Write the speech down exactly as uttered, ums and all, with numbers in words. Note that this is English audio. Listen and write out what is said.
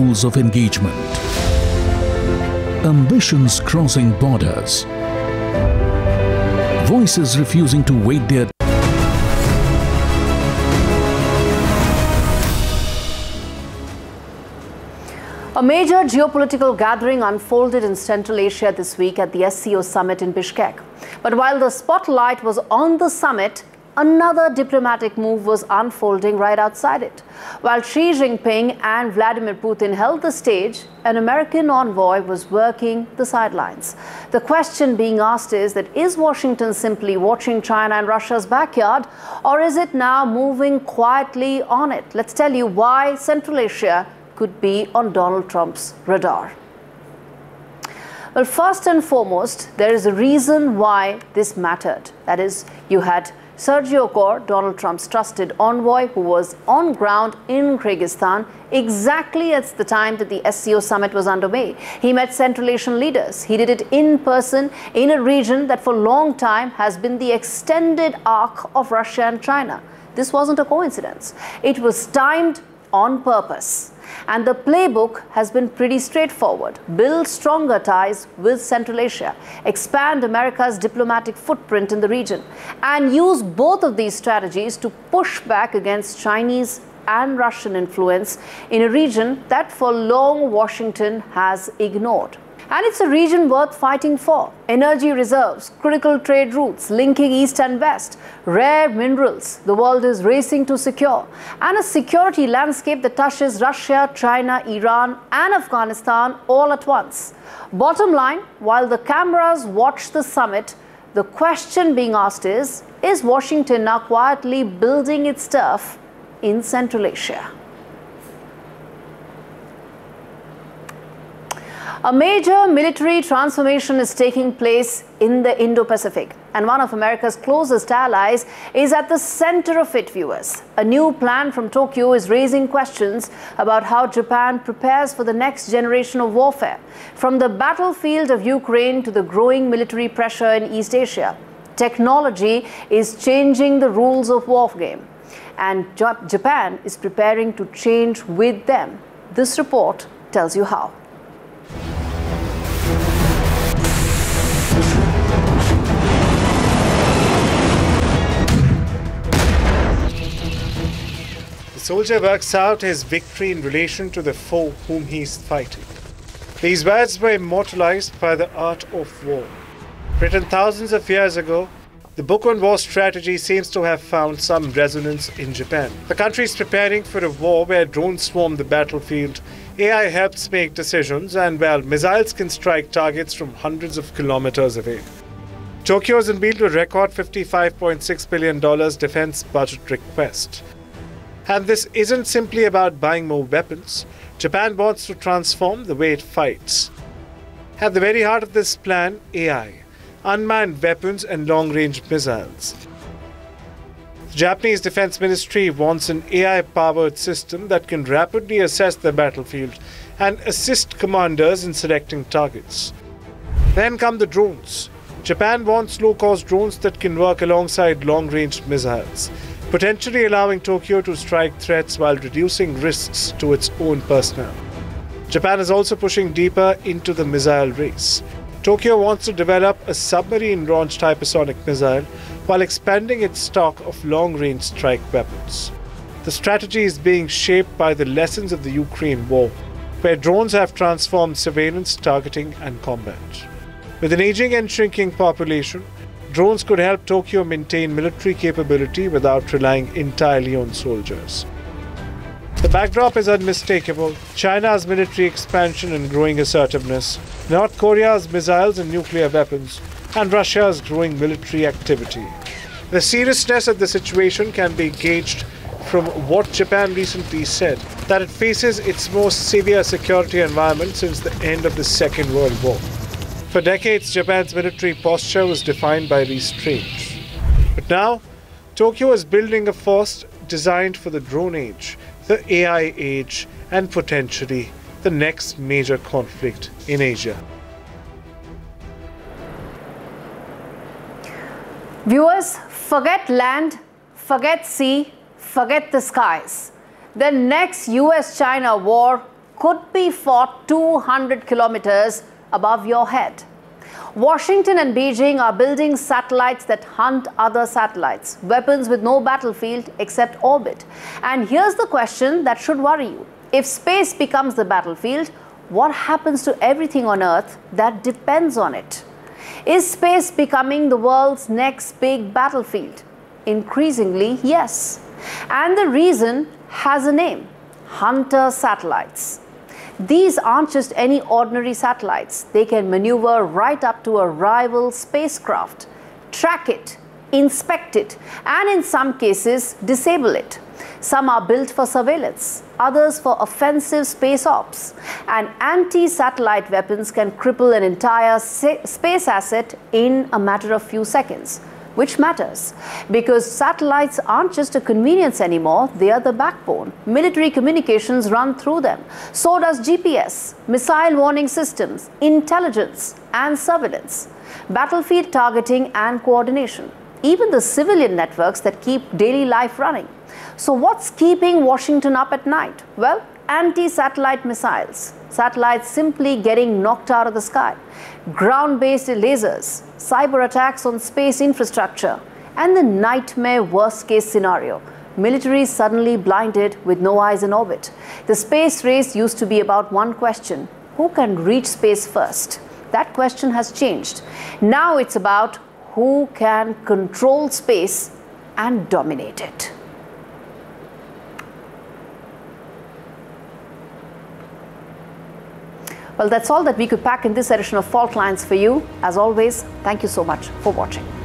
rules of engagement. Ambitions crossing borders. Voices refusing to wait their A major geopolitical gathering unfolded in Central Asia this week at the S C O summit in Bishkek. But while the spotlight was on the summit, another diplomatic move was unfolding right outside it. While Xi Jinping and Vladimir Putin held the stage, an American envoy was working the sidelines. The question being asked is that is Washington simply watching China and Russia's backyard, or is it now moving quietly on it? Let's tell you why Central Asia could be on Donald Trump's radar. Well, first and foremost, there is a reason why this mattered. That is, you had Sergio Kor, Donald Trump's trusted envoy, who was on ground in Kyrgyzstan exactly at the time that the S C O summit was underway. He met Central Asian leaders. He did it in person in a region that for a long time has been the extended arc of Russia and China. This wasn't a coincidence. It was timed on purpose. And the playbook has been pretty straightforward. Build stronger ties with Central Asia, expand America's diplomatic footprint in the region, and use both of these strategies to push back against Chinese and Russian influence in a region that for long Washington has ignored. And it's a region worth fighting for. Energy reserves, critical trade routes linking East and West, rare minerals the world is racing to secure, and a security landscape that touches Russia, China, Iran, and Afghanistan all at once. Bottom line, while the cameras watch the summit, the question being asked is, is Washington now quietly building its turf in Central Asia? A major military transformation is taking place in the Indo-Pacific, and one of America's closest allies is at the center of it, viewers. A new plan from Tokyo is raising questions about how Japan prepares for the next generation of warfare, from the battlefield of Ukraine to the growing military pressure in East Asia. Technology is changing the rules of war game, and Japan is preparing to change with them. This report tells you how. The soldier works out his victory in relation to the foe whom he is fighting. These words were immortalized by the art of war. Written thousands of years ago, the book on war strategy seems to have found some resonance in Japan. The country is preparing for a war where drones swarm the battlefield, A I helps make decisions, and well, missiles can strike targets from hundreds of kilometers away. Tokyo has unveiled a record fifty-five point six billion dollars defense budget request. And this isn't simply about buying more weapons. Japan wants to transform the way it fights. At the very heart of this plan, A I, unmanned weapons and long-range missiles. The Japanese Defense Ministry wants an A I-powered system that can rapidly assess the battlefield and assist commanders in selecting targets. Then come the drones. Japan wants low-cost drones that can work alongside long-range missiles, potentially allowing Tokyo to strike threats while reducing risks to its own personnel. Japan is also pushing deeper into the missile race. Tokyo wants to develop a submarine-launched hypersonic missile while expanding its stock of long-range strike weapons. The strategy is being shaped by the lessons of the Ukraine war, where drones have transformed surveillance, targeting, and combat. With an aging and shrinking population, drones could help Tokyo maintain military capability without relying entirely on soldiers. The backdrop is unmistakable: China's military expansion and growing assertiveness, North Korea's missiles and nuclear weapons, and Russia's growing military activity. The seriousness of the situation can be gauged from what Japan recently said, that it faces its most severe security environment since the end of the Second World War. For decades, Japan's military posture was defined by restraint. But now, Tokyo is building a force designed for the drone age, the A I age, and potentially the next major conflict in Asia. Viewers, forget land, forget sea, forget the skies. The next U S China war could be fought two hundred kilometers above your head. Washington and Beijing are building satellites that hunt other satellites, weapons with no battlefield except orbit. And here's the question that should worry you. If space becomes the battlefield, what happens to everything on Earth that depends on it? Is space becoming the world's next big battlefield? Increasingly, yes. And the reason has a name: Hunter satellites. These aren't just any ordinary satellites. They can maneuver right up to a rival spacecraft, track it, inspect it, and in some cases, disable it. Some are built for surveillance, others for offensive space ops. And anti-satellite weapons can cripple an entire space asset in a matter of few seconds. Which matters, because satellites aren't just a convenience anymore, they are the backbone. Military communications run through them. So does G P S, missile warning systems, intelligence and surveillance, battlefield targeting and coordination, even the civilian networks that keep daily life running. So what's keeping Washington up at night? Well, anti-satellite missiles, satellites simply getting knocked out of the sky, ground-based lasers, cyber attacks on space infrastructure, and the nightmare worst-case scenario: militaries suddenly blinded with no eyes in orbit. The space race used to be about one question: who can reach space first? That question has changed. Now it's about who can control space and dominate it. Well, that's all that we could pack in this edition of Fault Lines for you. As always, thank you so much for watching.